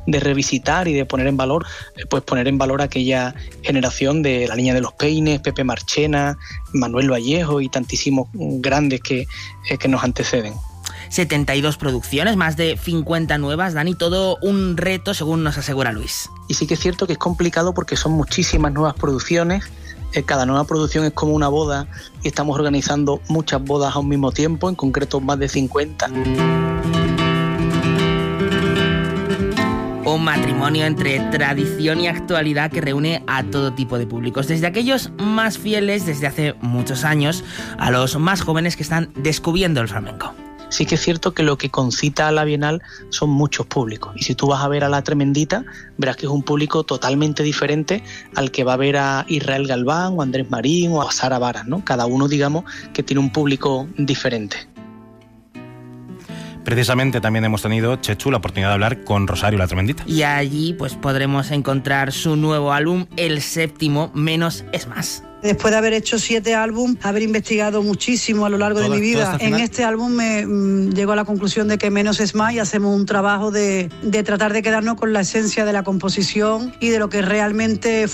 de revisitar y de poner en valor, aquella generación de La Niña de los Peines, Pepe Marchena, Manuel Vallejo y tantísimos grandes que nos anteceden. 72 producciones, más de 50 nuevas, Dani, todo un reto según nos asegura Luis. Y sí que es cierto que es complicado porque son muchísimas nuevas producciones. Cada nueva producción es como una boda y estamos organizando muchas bodas a un mismo tiempo, en concreto más de 50. Un matrimonio entre tradición y actualidad que reúne a todo tipo de públicos, desde aquellos más fieles desde hace muchos años a los más jóvenes que están descubriendo el flamenco. Sí que es cierto que lo que concita a la Bienal son muchos públicos. Y si tú vas a ver a La Tremendita, verás que es un público totalmente diferente al que va a ver a Israel Galván o a Andrés Marín o a Sara Varas, ¿no? Cada uno, digamos, que tiene un público diferente. Precisamente también hemos tenido, Chechu, la oportunidad de hablar con Rosario La Tremendita. Y allí pues podremos encontrar su nuevo álbum, el 7º, Menos es Más. Después de haber hecho 7 álbumes, haber investigado muchísimo a lo largo de mi vida, en este álbum me llego a la conclusión de que menos es más y hacemos un trabajo de tratar de quedarnos con la esencia de la composición y de lo que realmente